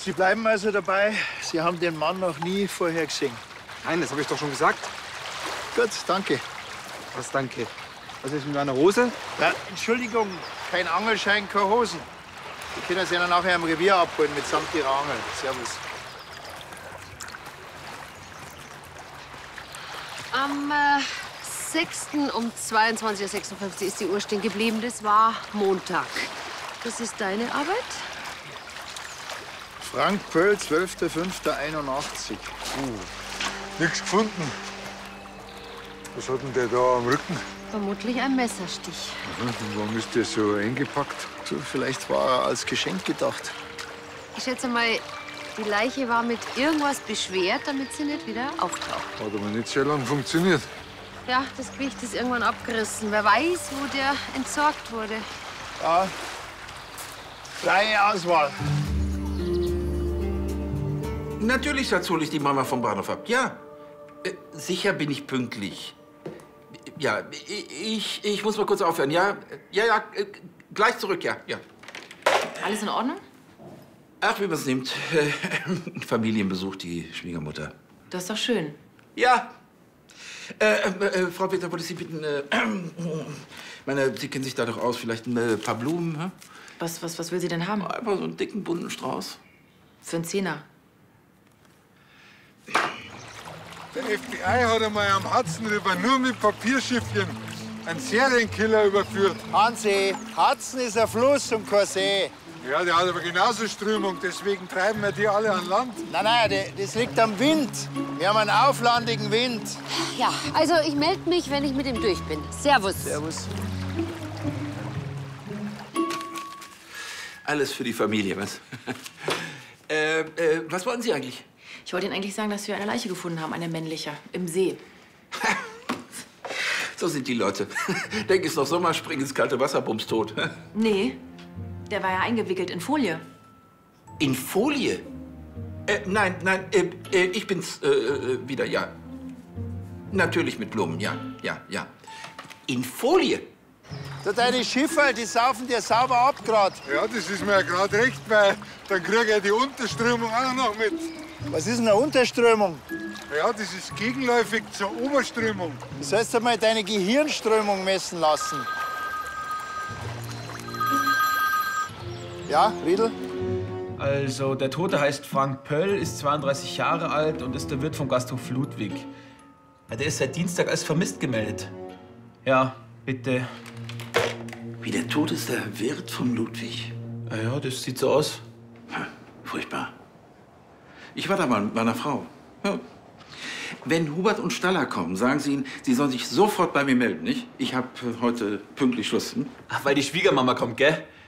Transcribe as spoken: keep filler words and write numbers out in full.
Sie bleiben also dabei. Sie haben den Mann noch nie vorher gesehen. Nein, das habe ich doch schon gesagt. Gut, danke. Was, danke? Was ist mit meiner Hose? Ja, Entschuldigung, kein Angelschein, keine Hosen. Die können Sie dann nachher im Revier abholen mitsamt Ihrer Angel. Servus. Am äh, sechsten um zweiundzwanzig Uhr sechsundfünfzig ist die Uhr stehen geblieben. Das war Montag. Das ist deine Arbeit? Frank Pöll, zwölfter fünfter einundachtzig. Uh, nichts gefunden. Was hat denn der da am Rücken? Vermutlich ein Messerstich. Mhm. Und warum ist der so eingepackt? So, vielleicht war er als Geschenk gedacht. Ich schätze mal, die Leiche war mit irgendwas beschwert, damit sie nicht wieder auftaucht. Hat aber nicht sehr lang funktioniert. Ja, das Gewicht ist irgendwann abgerissen. Wer weiß, wo der entsorgt wurde. Ja, freie Auswahl. Natürlich, Schatz, hole ich die Mama vom Bahnhof ab. Ja, äh, sicher bin ich pünktlich. Ja, ich, ich muss mal kurz aufhören. Ja, ja, ja, äh, gleich zurück, ja, ja. Alles in Ordnung? Ach, wie man es nimmt. Äh, Familienbesuch, die Schwiegermutter. Das ist doch schön. Ja. Äh, äh, äh, Frau Peter, wollte ich Sie bitten, äh, meine, Sie kennen sich da doch aus, vielleicht ein äh, paar Blumen, hä? Was, was, was will sie denn haben? Einfach so einen dicken, bunten Strauß. Für einen Zehner. Der F B I hat einmal am Hudson River nur mit Papierschiffchen einen Serienkiller überführt. Hansi, Hudson ist ein Fluss und kein See. Ja, der hat aber genauso Strömung, deswegen treiben wir die alle an Land. Nein, nein, das liegt am Wind. Wir haben einen auflandigen Wind. Ja, also ich melde mich, wenn ich mit ihm durch bin. Servus. Servus. Alles für die Familie, was? äh, äh, was wollten Sie eigentlich? Ich wollte Ihnen eigentlich sagen, dass wir eine Leiche gefunden haben, eine männliche, im See. So sind die Leute. Denk, ist noch Sommer, spring ins kalte Wasser, bums tot. Nee, der war ja eingewickelt in Folie. In Folie? Äh, nein, nein, äh, äh, ich bin's äh, wieder, ja. Natürlich mit Blumen, ja, ja, ja. In Folie? Da deine Schiffer, die saufen dir sauber ab grad. Ja, das ist mir ja gerade recht, weil dann kriege ich die Unterströmung auch noch mit. Was ist denn eine Unterströmung? Ja, das ist gegenläufig zur Oberströmung. Du sollst einmal deine Gehirnströmung messen lassen. Ja, Riedl? Also, der Tote heißt Frank Pöll, ist zweiunddreißig Jahre alt und ist der Wirt vom Gasthof Ludwig. Ja, der ist seit Dienstag als vermisst gemeldet. Ja, bitte. Wie, der Tod ist der Wirt vom Ludwig? Ja, ja, das sieht so aus. Hm, furchtbar. Ich war da mal mit meiner Frau. Ja. Wenn Hubert und Staller kommen, sagen Sie ihnen, Sie sollen sich sofort bei mir melden, nicht? Ich habe heute pünktlich Schluss. Hm? Ach, weil die Schwiegermama kommt, gell?